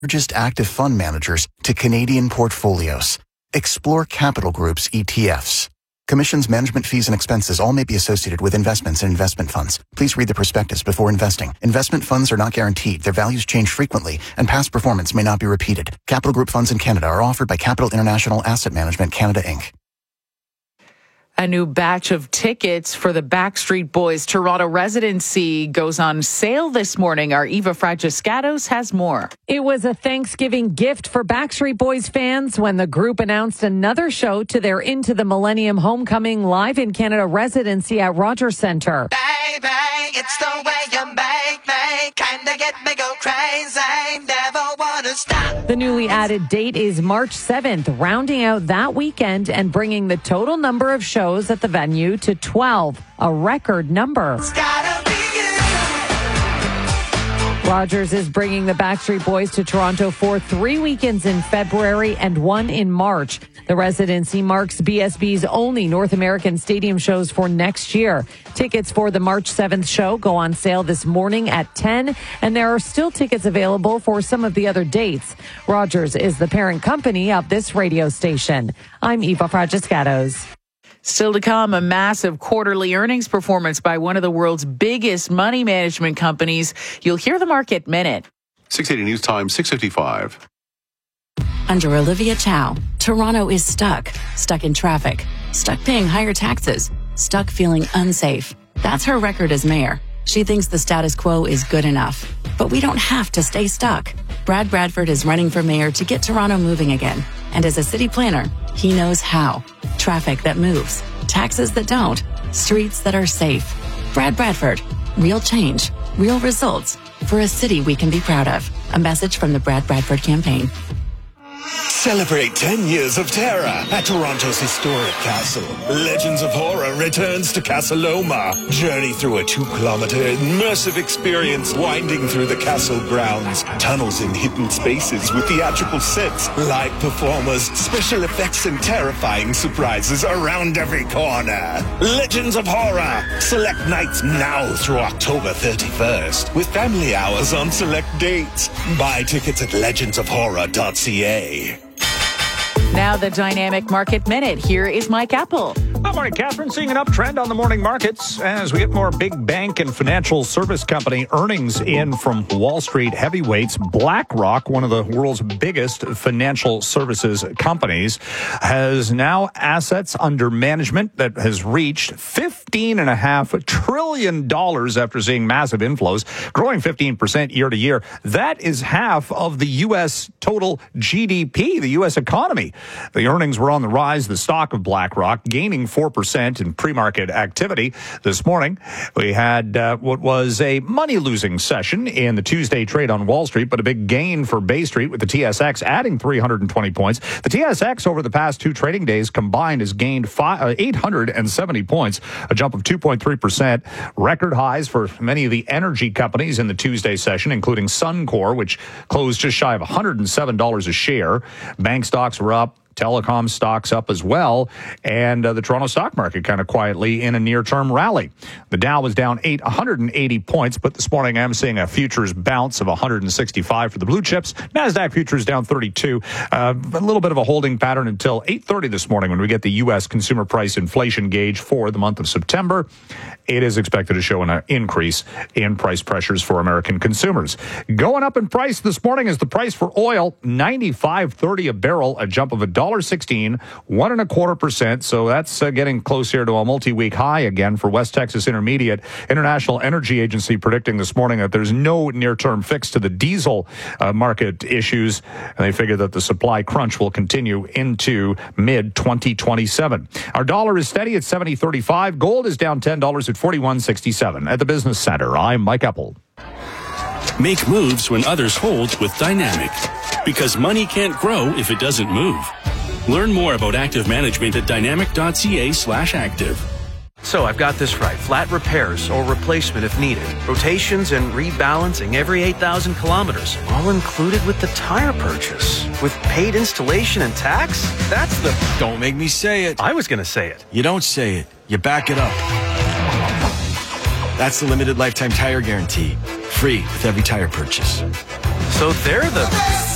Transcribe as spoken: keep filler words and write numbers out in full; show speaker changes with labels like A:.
A: largest active fund managers to Canadian portfolios. Explore Capital Group's E T Fs. Commissions, management fees, and expenses all may be associated with investments and investment funds. Please read the prospectus before investing. Investment funds are not guaranteed. Their values change frequently, and past performance may not be repeated. Capital Group funds in Canada are offered by Capital International Asset Management Canada, Incorporated.
B: A new batch of tickets for the Backstreet Boys Toronto residency goes on sale this morning. Our Eva Fragiscatos has more.
C: It was a Thanksgiving gift for Backstreet Boys fans when the group announced another show to their Into the Millennium Homecoming Live in Canada residency at Rogers Centre.
D: Baby, it's the way you make me, kinda get me go crazy, never wanna stop.
C: The newly added date is March seventh, rounding out that weekend and bringing the total number of shows at the venue to twelve, a record number.
D: It's gotta be you.
C: Rogers is bringing the Backstreet Boys to Toronto for three weekends in February and one in March. The residency marks B S B's only North American stadium shows for next year. Tickets for the March seventh show go on sale this morning at ten, and there are still tickets available for some of the other dates. Rogers is the parent company of this radio station. I'm Eva Fragiscatos.
B: Still to come, a massive quarterly earnings performance by one of the world's biggest money management companies. You'll hear the Market Minute.
E: six eighty News Time, six fifty-five.
F: Under Olivia Chow, Toronto is stuck. Stuck in traffic. Stuck paying higher taxes. Stuck feeling unsafe. That's her record as mayor. She thinks the status quo is good enough. But we don't have to stay stuck. Brad Bradford is running for mayor to get Toronto moving again. And as a city planner, he knows how. Traffic that moves. Taxes that don't. Streets that are safe. Brad Bradford. Real change. Real results. For a city we can be proud of. A message from the Brad Bradford campaign.
G: Celebrate ten years of terror at Toronto's historic castle. Legends of Horror returns to Casa Loma. Journey through a two-kilometer immersive experience winding through the castle grounds. Tunnels in hidden spaces with theatrical sets, live performers, special effects, and terrifying surprises around every corner. Legends of Horror. Select nights now through October thirty-first with family hours on select dates. Buy tickets at legends of horror dot c a.
B: Now the Dynamic Market Minute. Here is Mike Apple.
H: Good morning, Catherine. Seeing an uptrend on the morning markets as we get more big bank and financial service company earnings in from Wall Street heavyweights. BlackRock, one of the world's biggest financial services companies, has now assets under management that has reached fifteen point five trillion dollars after seeing massive inflows, growing fifteen percent year to year. That is half of the U S total G D P, the U S economy. The earnings were on the rise. The stock of BlackRock gaining four percent in pre-market activity this morning. We had uh, what was a money-losing session in the Tuesday trade on Wall Street, but a big gain for Bay Street with the T S X adding three hundred twenty points. The T S X over the past two trading days combined has gained five, uh, eight hundred seventy points, a jump of two point three percent. Record highs for many of the energy companies in the Tuesday session, including Suncor, which closed just shy of one hundred seven dollars a share. Bank stocks were up. Telecom stocks up as well, and uh, the Toronto stock market kind of quietly in a near-term rally. The Dow was down eight hundred eighty points, but this morning I'm seeing a futures bounce of one hundred sixty-five for the blue chips. NASDAQ futures down thirty-two. Uh, a little bit of a holding pattern until eight thirty this morning when we get the U S consumer price inflation gauge for the month of September. It is expected to show an increase in price pressures for American consumers. Going up in price this morning is the price for oil, ninety-five thirty a barrel, a jump of a dollar sixteen, one and a quarter percent. So that's uh, getting close here to a multi-week high again for West Texas Intermediate. International Energy Agency predicting this morning that there's no near-term fix to the diesel uh, market issues, and they figure that the supply crunch will continue into mid twenty twenty-seven. Our dollar is steady at seventy thirty-five. Gold is down ten dollars at forty-one sixty-seven. At the Business Center, I'm Mike Apple.
I: Make moves when others hold with Dynamic, because money can't grow if it doesn't move. Learn more about active management at dynamic.ca slash active.
J: So I've got this right. Flat repairs or replacement if needed. Rotations and rebalancing every eight thousand kilometers. All included with the tire purchase. With paid installation and tax? That's the...
K: Don't make me say it.
J: I was going to say it.
K: You don't say it. You back it up. That's the limited lifetime tire guarantee. Free with every tire purchase.
J: So they're the...